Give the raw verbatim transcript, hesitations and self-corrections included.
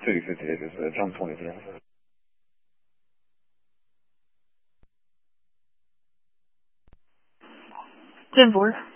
自己自己就是这样处理这件事。 真不是。